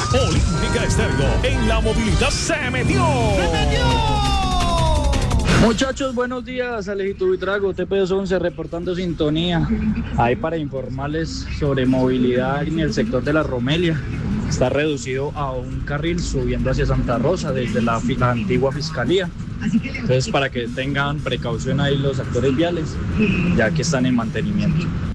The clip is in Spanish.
Olímpica Estéreo en la movilidad se metió. Muchachos, buenos días, Alejito Buitrago, TP211 reportando sintonía. Ahí para informarles sobre movilidad en el sector de la Romelia. Está reducido a un carril subiendo hacia Santa Rosa desde la antigua fiscalía. Entonces, para que tengan precaución ahí los actores viales, ya que están en mantenimiento.